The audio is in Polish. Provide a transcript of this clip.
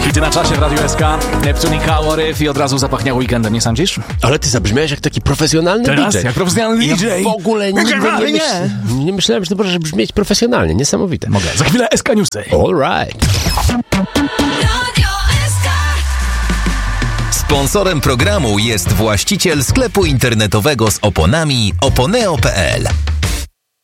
Hity na czasie w Radiu SK, Neptune i Kałoryf i od razu zapachniał weekendem, nie sądzisz? Ale ty zabrzmiałeś jak taki profesjonalny Teraz? DJ. Jak profesjonalny DJ. Ja w ogóle nigdy nie myślałem, że to może brzmieć profesjonalnie. Niesamowite. Mogę. Za chwilę SK Newsy. All right. Sponsorem programu jest właściciel sklepu internetowego z oponami oponeo.pl.